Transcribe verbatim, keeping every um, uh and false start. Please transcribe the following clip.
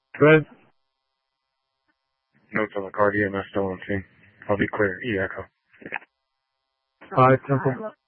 Good. Notes on the card, E M S still on scene. I'll be clear, E echo. Five Temple.